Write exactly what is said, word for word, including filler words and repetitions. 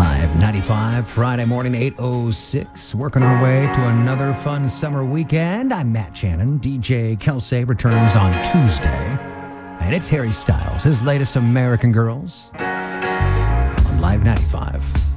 Live ninety-five, Friday morning, eight oh six. Working our way to another fun summer weekend. I'm Matt Shannon. D J Kelsey returns on Tuesday. And it's Harry Styles, his latest American Girls on Live ninety-five.